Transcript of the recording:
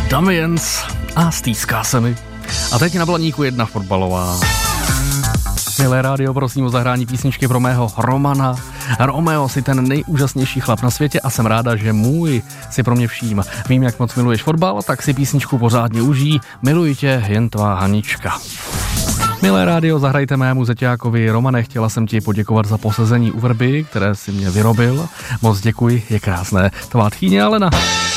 Damiens a stýská se mi. A teď na blaníku jedna fotbalová. Milé rádio, prosím o zahrání písničky pro mého Romana. Romeo si ten nejúžasnější chlap na světě a jsem ráda, že můj si pro mě vším. Vím, jak moc miluješ fotbal, tak si písničku pořádně užij. Miluji tě, jen tvá Hanička. Milé rádio, zahrajte mému zeťákovi. Romane, chtěla jsem ti poděkovat za posezení u vrby, které si mě vyrobil. Moc děkuji, je krásné. Tvá tchýně Alena.